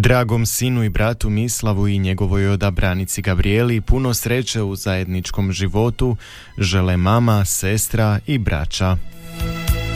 Dragom sinu i bratu Mislavu i njegovoj odabranici Gabrijeli puno sreće u zajedničkom životu žele mama, sestra i braća.